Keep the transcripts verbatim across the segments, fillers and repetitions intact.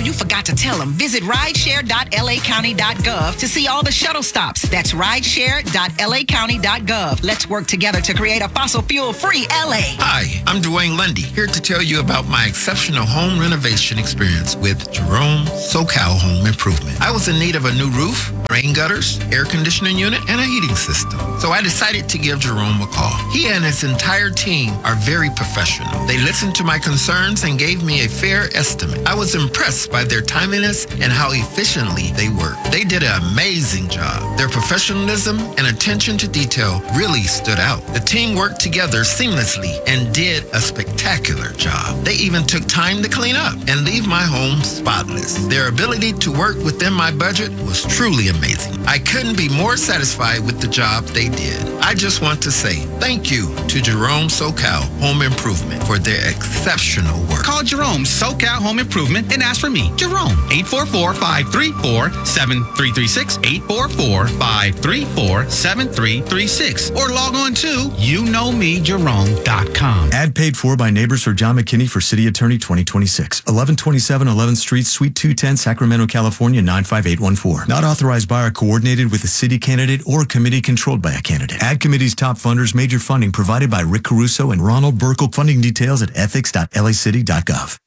you forgot to tell them. Visit rideshare dot l a county dot gov to see all the shuttle stops. That's rideshare dot l a county dot gov. Let's work together to create a fossil fuel-free L A. Hi, I'm Dwayne Lundy, here to tell you about my exceptional home renovation experience with Jerome SoCal Home Improvement. I was in need of a new roof, rain gutters, air conditioning unit, and a heating system. So I decided to give Jerome a call. He and his entire team are very professional. They listened to my concerns and gave me a fair estimate. I was impressed by their timeliness and how efficiently they work. They did an amazing job. Their professionalism and attention to detail really stood out. The team worked together seamlessly and did a spectacular job. They even took time to clean up and leave my home spotless. Their ability to work within my budget was truly amazing. I couldn't be more satisfied with the job they did. I just want to say thank you to Jerome SoCal Home Improvement for their exceptional work. Call Jerome SoCal Home Improvement and ask for me, Jerome. eight four four, five three four, seven three three six, eight four four, five three four, seven three three six, or log on to you know me jerome dot com. Ad paid for by Neighbors for John McKinney for City Attorney twenty twenty-six. eleven twenty-seven eleventh Street, Suite two ten, Sacramento, California, nine five eight one four. Not authorized by or coordinated with a city candidate or a committee controlled by a candidate. Ad committee's top funders, major funding provided by Rick Caruso and Ronald Burkle. Funding details at ethics dot l a city dot gov.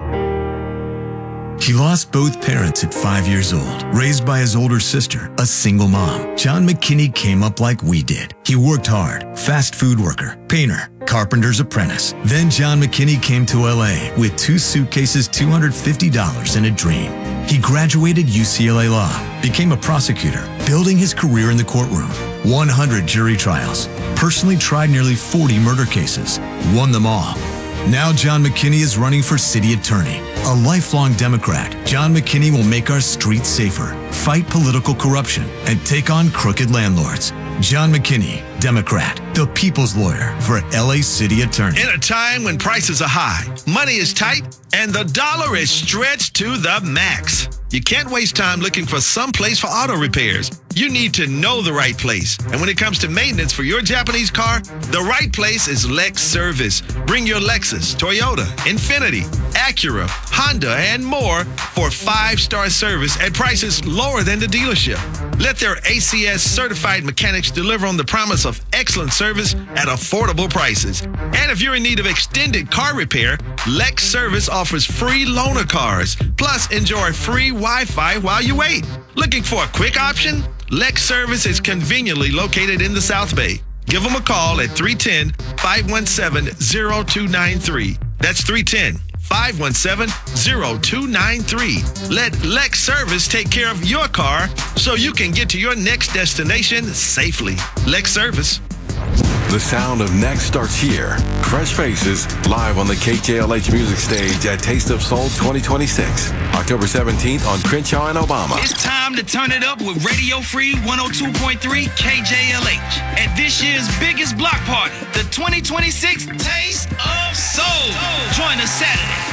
He lost both parents at five years old, raised by his older sister, a single mom. John McKinney came up like we did. He worked hard, fast food worker, painter, carpenter's apprentice. Then John McKinney came to L A with two suitcases, two hundred fifty dollars, and a dream. He graduated U C L A Law, became a prosecutor, building his career in the courtroom. one hundred jury trials, personally tried nearly forty murder cases, won them all. Now John McKinney is running for city attorney. A lifelong Democrat, John McKinney will make our streets safer, fight political corruption, and take on crooked landlords. John McKinney, Democrat, the people's lawyer for L A City Attorney. In a time when prices are high, money is tight, and the dollar is stretched to the max, you can't waste time looking for some place for auto repairs. You need to know the right place. And when it comes to maintenance for your Japanese car, the right place is Lex Service. Bring your Lexus, Toyota, Infiniti, Acura, Honda, and more for five-star service at prices lower than the dealership. Let their A C S certified mechanics deliver on the promise of excellent service at affordable prices. And if you're in need of extended car repair, Lex Service offers free loaner cars. Plus, enjoy free Wi-Fi while you wait. Looking for a quick option? Lex Service is conveniently located in the South Bay. Give them a call at three one zero, five one seven, zero two nine three. That's three one zero, five one seven, zero two nine three. Let Lex Service take care of your car so you can get to your next destination safely. Lex Service. The sound of next starts here. Fresh Faces, live on the K J L H music stage at Taste of Soul twenty twenty-six. October seventeenth on Crenshaw and Obama. It's time to turn it up with Radio Free one oh two point three K J L H at this year's biggest block party, the twenty twenty-six Taste of Soul. Join us Saturday,